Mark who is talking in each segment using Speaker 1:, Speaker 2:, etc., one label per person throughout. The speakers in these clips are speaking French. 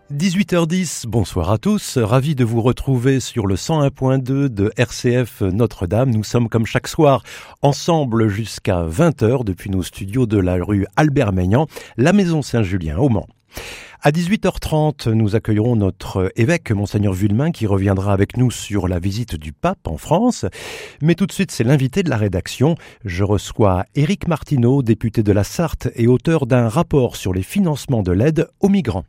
Speaker 1: 18h10, bonsoir à tous, ravi de vous retrouver sur le 101.2 de RCF Notre-Dame. Nous sommes comme chaque soir ensemble jusqu'à 20h depuis nos studios de la rue Albert-Maignan, la maison Saint-Julien au Mans. À 18h30, nous accueillerons notre évêque, Monseigneur Vuillemin, qui reviendra avec nous sur la visite du pape en France. Mais tout de suite, c'est l'invité de la rédaction. Je reçois Éric Martineau, député de la Sarthe et auteur d'un rapport sur les financements de l'aide aux migrants.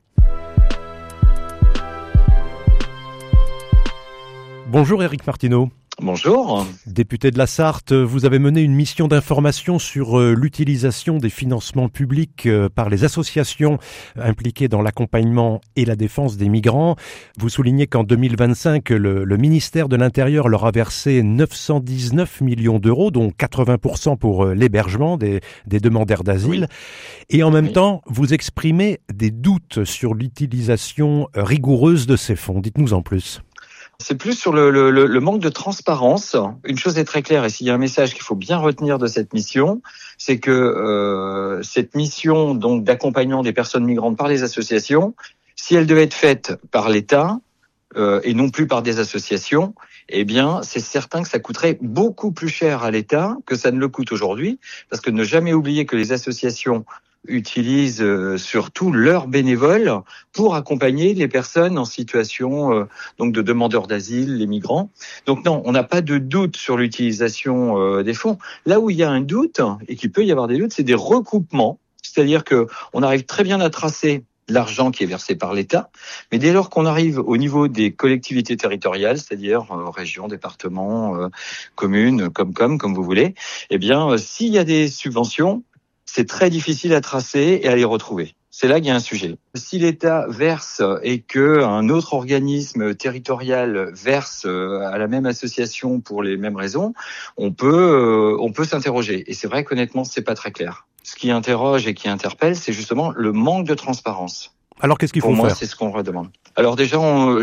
Speaker 1: Bonjour Éric Martineau.
Speaker 2: Bonjour.
Speaker 1: Député de la Sarthe, vous avez mené une mission d'information sur l'utilisation des financements publics par les associations impliquées dans l'accompagnement et la défense des migrants. Vous soulignez qu'en 2025, le ministère de l'Intérieur leur a versé 919 millions d'euros, dont 80% pour l'hébergement des demandeurs d'asile. Oui. Et en même temps, vous exprimez des doutes sur l'utilisation rigoureuse de ces fonds. Dites-nous en plus.
Speaker 2: C'est plus sur le manque de transparence. Une chose est très claire, et s'il y a un message qu'il faut bien retenir de cette mission, c'est que cette mission donc d'accompagnement des personnes migrantes par les associations, si elle devait être faite par l'État et non plus par des associations, eh bien, c'est certain que ça coûterait beaucoup plus cher à l'État que ça ne le coûte aujourd'hui, parce que ne jamais oublier que les associations utilisent surtout leurs bénévoles pour accompagner les personnes en situation donc de demandeurs d'asile, les migrants. Donc non, on n'a pas de doute sur l'utilisation des fonds. Là où il y a un doute, et qu'il peut y avoir des doutes, c'est des recoupements. C'est-à-dire que on arrive très bien à tracer l'argent qui est versé par l'État, mais dès lors qu'on arrive au niveau des collectivités territoriales, c'est-à-dire régions, départements, communes, comme vous voulez, eh bien, s'il y a des subventions, c'est très difficile à tracer et à les retrouver. C'est là qu'il y a un sujet. Si l'État verse et que un autre organisme territorial verse à la même association pour les mêmes raisons, on peut s'interroger. Et c'est vrai qu'honnêtement, c'est pas très clair. Ce qui interroge et qui interpelle, c'est justement le manque de transparence.
Speaker 1: Alors qu'est-ce qu'il faut faire ?
Speaker 2: Pour moi, c'est ce qu'on redemande. Alors déjà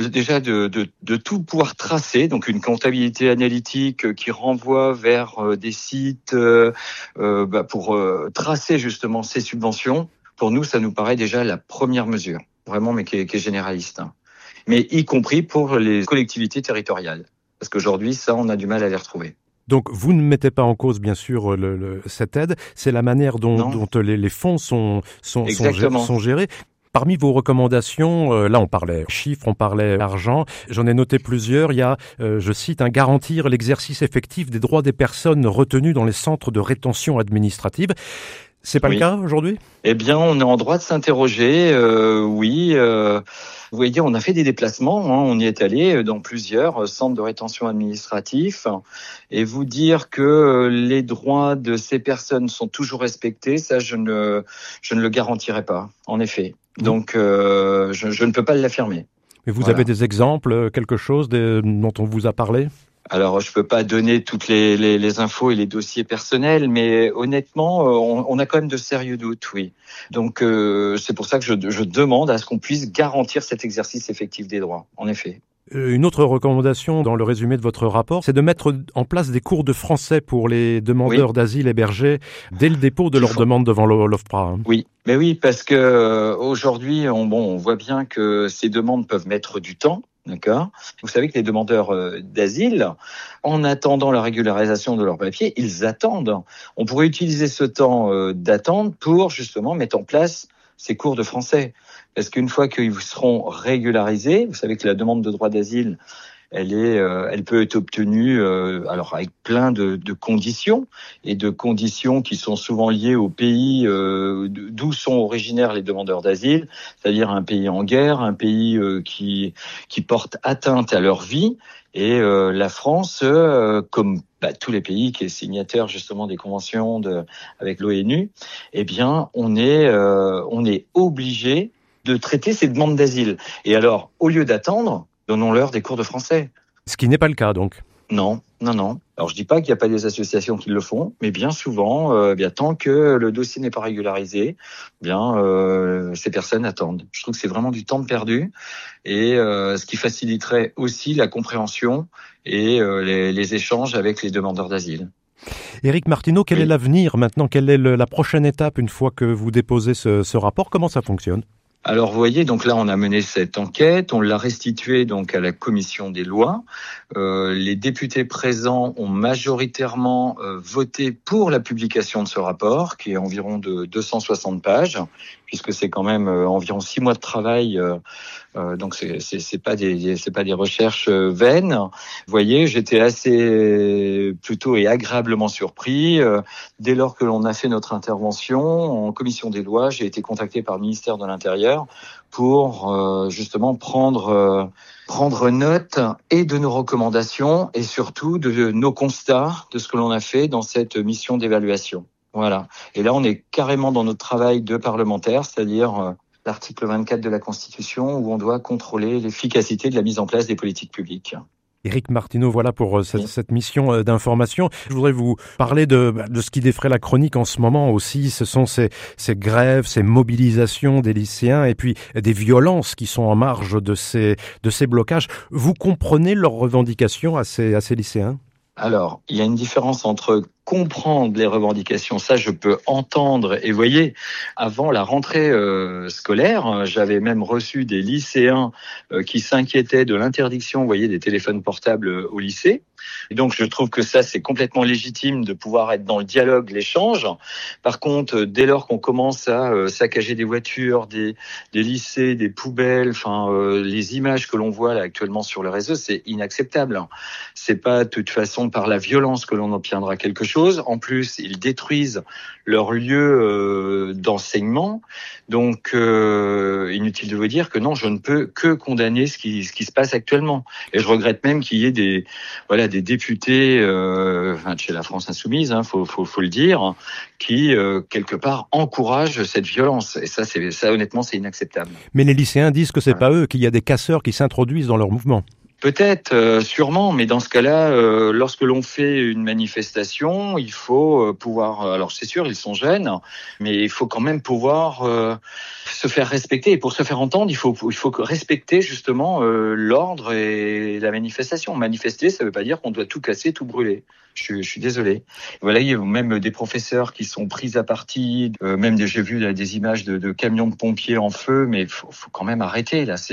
Speaker 2: de tout pouvoir tracer, donc une comptabilité analytique qui renvoie vers des sites pour tracer justement ces subventions. Pour nous, ça nous paraît déjà la première mesure, vraiment, mais qui est généraliste. Mais y compris pour les collectivités territoriales, parce qu'aujourd'hui, ça, on a du mal à les retrouver.
Speaker 1: Donc, vous ne mettez pas en cause, bien sûr, cette aide. C'est la manière dont les fonds sont gérés. Parmi vos recommandations, là on parlait chiffres, on parlait argent, j'en ai noté plusieurs. Il y a, je cite, garantir l'exercice effectif des droits des personnes retenues dans les centres de rétention administrative. C'est pas le cas aujourd'hui ?
Speaker 2: Eh bien, on est en droit de s'interroger, oui. Vous voyez, on a fait des déplacements, on y est allé dans plusieurs centres de rétention administratifs, et vous dire que les droits de ces personnes sont toujours respectés, ça je ne le garantirai pas, en effet. Donc, je ne peux pas l'affirmer.
Speaker 1: Mais vous avez des exemples, quelque chose dont on vous a parlé ?
Speaker 2: Alors, je peux pas donner toutes les infos et les dossiers personnels, mais honnêtement, on a quand même de sérieux doutes, oui. Donc, c'est pour ça que je demande à ce qu'on puisse garantir cet exercice effectif des droits, en effet.
Speaker 1: Une autre recommandation dans le résumé de votre rapport, c'est de mettre en place des cours de français pour les demandeurs d'asile hébergés dès le dépôt de leur demande devant l'OFPRA.
Speaker 2: Oui, mais oui, parce que aujourd'hui, on voit bien que ces demandes peuvent mettre du temps. D'accord. Vous savez que les demandeurs d'asile, en attendant la régularisation de leurs papiers, ils attendent. On pourrait utiliser ce temps d'attente pour justement mettre en place ces cours de français. Parce qu'une fois qu'ils seront régularisés, vous savez que la demande de droit d'asile, elle peut être obtenue alors avec plein de conditions, et de conditions qui sont souvent liées au pays d'où sont originaires les demandeurs d'asile, c'est-à-dire un pays en guerre, un pays qui porte atteinte à leur vie. Et la France, comme tous les pays qui est signataire justement des conventions avec l'ONU, eh bien on est obligé de traiter ces demandes d'asile. Et alors, au lieu d'attendre, donnons-leur des cours de français.
Speaker 1: Ce qui n'est pas le cas, donc.
Speaker 2: Non. Alors, je dis pas qu'il n'y a pas des associations qui le font, mais bien souvent, tant que le dossier n'est pas régularisé, ces personnes attendent. Je trouve que c'est vraiment du temps perdu, et ce qui faciliterait aussi la compréhension et les échanges avec les demandeurs d'asile.
Speaker 1: Éric Martineau, quel est l'avenir maintenant ? Quelle est la prochaine étape une fois que vous déposez ce rapport ? Comment ça fonctionne ?
Speaker 2: Alors, vous voyez, donc là, on a mené cette enquête, on l'a restituée donc à la commission des lois. Les députés présents ont majoritairement voté pour la publication de ce rapport, qui est environ de 260 pages, puisque c'est quand même environ 6 mois de travail. Donc c'est pas des recherches vaines. Vous voyez, j'étais assez plutôt et agréablement surpris. Dès lors que l'on a fait notre intervention en commission des lois, j'ai été contacté par le ministère de l'Intérieur pour justement prendre note et de nos recommandations et surtout de nos constats de ce que l'on a fait dans cette mission d'évaluation. Voilà. Et là, on est carrément dans notre travail de parlementaire, c'est-à-dire l'article 24 de la Constitution où on doit contrôler l'efficacité de la mise en place des politiques publiques.
Speaker 1: Éric Martineau, voilà pour cette mission d'information. Je voudrais vous parler de ce qui défraie la chronique en ce moment aussi. Ce sont ces grèves, ces mobilisations des lycéens et puis des violences qui sont en marge de ces blocages. Vous comprenez leurs revendications à ces lycéens ?
Speaker 2: Alors, il y a une différence entre comprendre les revendications, ça je peux entendre. Et voyez, avant la rentrée scolaire, j'avais même reçu des lycéens qui s'inquiétaient de l'interdiction, vous voyez, des téléphones portables au lycée. Et donc je trouve que ça c'est complètement légitime de pouvoir être dans le dialogue, l'échange. Par contre, dès lors qu'on commence à saccager des voitures, des lycées, des poubelles, les images que l'on voit là actuellement sur le réseau, c'est inacceptable. C'est pas de toute façon par la violence que l'on obtiendra quelque chose. En plus, ils détruisent leur lieu d'enseignement. Donc, inutile de vous dire que non, je ne peux que condamner ce qui se passe actuellement. Et je regrette même qu'il y ait des députés de chez la France Insoumise, faut le dire, qui quelque part encouragent cette violence. Et ça honnêtement, c'est inacceptable.
Speaker 1: Mais les lycéens disent que c'est pas eux, qu'il y a des casseurs qui s'introduisent dans leur mouvement.
Speaker 2: Peut-être, sûrement, mais dans ce cas-là, lorsque l'on fait une manifestation, il faut pouvoir. Alors c'est sûr, ils sont jeunes, mais il faut quand même pouvoir se faire respecter. Et pour se faire entendre, il faut respecter justement l'ordre et la manifestation. Manifester, ça ne veut pas dire qu'on doit tout casser, tout brûler. Je suis désolé. Voilà, il y a même des professeurs qui sont pris à partie. J'ai vu là, des images de camions de pompiers en feu, mais faut quand même arrêter. Là,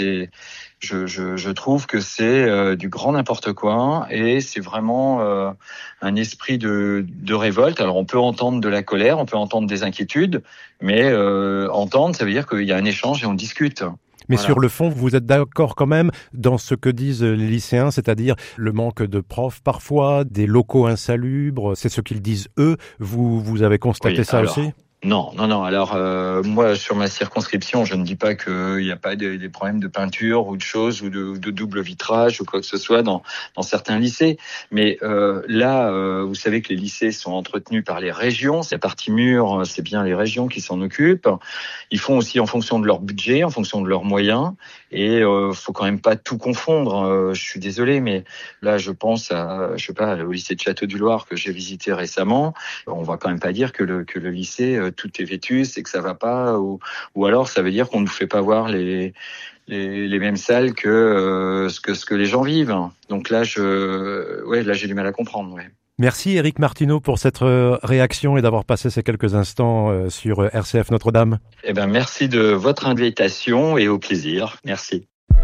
Speaker 2: je trouve que c'est du grand n'importe quoi et c'est vraiment un esprit de révolte. Alors on peut entendre de la colère, on peut entendre des inquiétudes, mais entendre, ça veut dire qu'il y a un échange et on discute.
Speaker 1: Mais voilà. Sur le fond, vous êtes d'accord quand même dans ce que disent les lycéens, c'est-à-dire le manque de profs parfois, des locaux insalubres, c'est ce qu'ils disent eux. Vous avez constaté ça aussi ?
Speaker 2: Non. Alors moi, sur ma circonscription, je ne dis pas qu'il n'y a pas des problèmes de peinture ou de choses ou de double vitrage ou quoi que ce soit dans certains lycées. Mais là, vous savez que les lycées sont entretenus par les régions. C'est la partie mûre, c'est bien les régions qui s'en occupent. Ils font aussi en fonction de leur budget, en fonction de leurs moyens. Et faut quand même pas tout confondre. Je suis désolé, mais là, je pense au lycée de Château-du-Loir que j'ai visité récemment. On va quand même pas dire que le lycée tout est vétus et que ça va pas, ou alors ça veut dire qu'on ne nous fait pas voir les mêmes salles que ce que les gens vivent. Donc là, j'ai du mal à comprendre. Ouais.
Speaker 1: Merci Éric Martineau pour cette réaction et d'avoir passé ces quelques instants sur RCF Notre-Dame.
Speaker 2: Merci de votre invitation et au plaisir. Merci.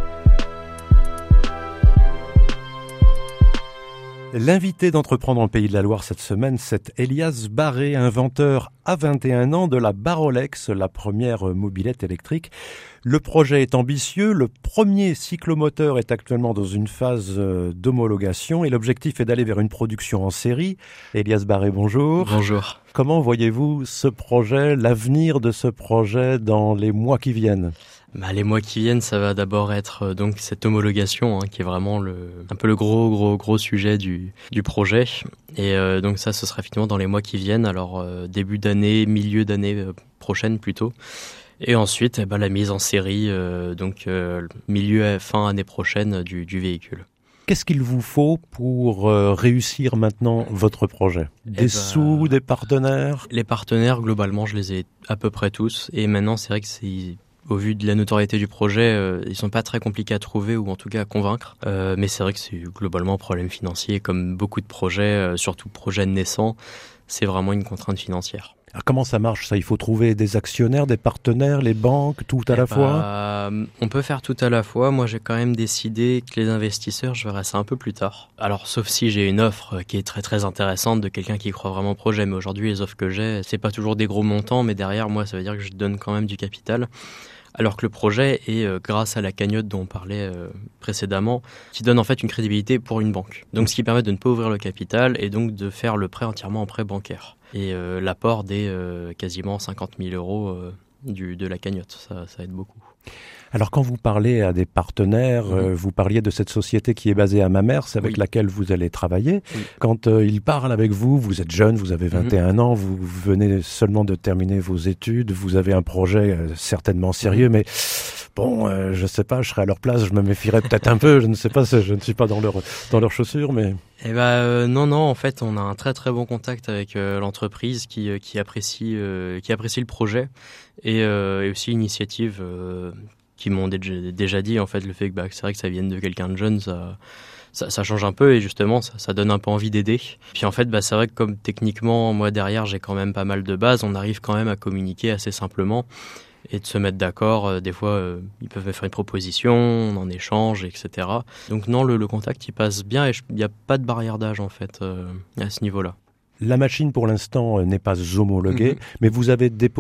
Speaker 1: L'invité d'Entreprendre en Pays de la Loire cette semaine, c'est Elias Barré, inventeur à 21 ans de la Barolex, la première mobilette électrique. Le projet est ambitieux, le premier cyclomoteur est actuellement dans une phase d'homologation et l'objectif est d'aller vers une production en série. Elias Barré, bonjour.
Speaker 3: Bonjour.
Speaker 1: Comment voyez-vous ce projet, l'avenir de ce projet dans les mois qui viennent ?
Speaker 3: Les mois qui viennent, ça va d'abord être donc cette homologation qui est vraiment un peu le gros sujet du projet. Et donc ça, ce sera effectivement dans les mois qui viennent. Alors début d'année, milieu d'année prochaine plutôt. Et ensuite, la mise en série, fin année prochaine du véhicule.
Speaker 1: Qu'est-ce qu'il vous faut pour réussir maintenant votre projet ? Des sous, des partenaires ?
Speaker 3: Les partenaires, globalement, je les ai à peu près tous. Et maintenant, c'est vrai que au vu de la notoriété du projet, ils sont pas très compliqués à trouver ou en tout cas à convaincre. Mais c'est vrai que c'est globalement un problème financier, comme beaucoup de projets, surtout projets naissants, c'est vraiment une contrainte financière.
Speaker 1: Alors comment ça marche ça? Il faut trouver des actionnaires, des partenaires, les banques, tout à la fois?
Speaker 3: On peut faire tout à la fois. Moi, j'ai quand même décidé que les investisseurs, je verrai ça un peu plus tard. Alors, sauf si j'ai une offre qui est très très intéressante de quelqu'un qui croit vraiment au projet. Mais aujourd'hui, les offres que j'ai, c'est pas toujours des gros montants, mais derrière, moi, ça veut dire que je donne quand même du capital. Alors que le projet est, grâce à la cagnotte dont on parlait précédemment, qui donne en fait une crédibilité pour une banque. Donc, ce qui permet de ne pas ouvrir le capital et donc de faire le prêt entièrement en prêt bancaire. Et l'apport des quasiment 50 000 euros de la cagnotte, ça aide beaucoup.
Speaker 1: Alors quand vous parlez à des partenaires, vous parliez de cette société qui est basée à Mamers avec laquelle vous allez travailler. Oui. Quand ils parlent avec vous, vous êtes jeune, vous avez 21 ans, vous venez seulement de terminer vos études, vous avez un projet certainement sérieux, mais bon, je sais pas, je serais à leur place, je me méfierais peut-être un peu, je ne sais pas, je ne suis pas dans leurs chaussures, mais...
Speaker 3: Eh non, en fait, on a un très très bon contact avec l'entreprise qui apprécie le projet et aussi l'initiative qui m'ont déjà dit en fait le fait que c'est vrai que ça vienne de quelqu'un de jeune, ça change un peu et justement ça donne un peu envie d'aider. Puis en fait c'est vrai que comme techniquement moi derrière j'ai quand même pas mal de bases, on arrive quand même à communiquer assez simplement et de se mettre d'accord. Des fois ils peuvent me faire une proposition, on en échange, etc. Donc non, le contact il passe bien et il n'y a pas de barrière d'âge en fait à ce niveau-là.
Speaker 1: La machine pour l'instant n'est pas homologuée, mais vous avez déposé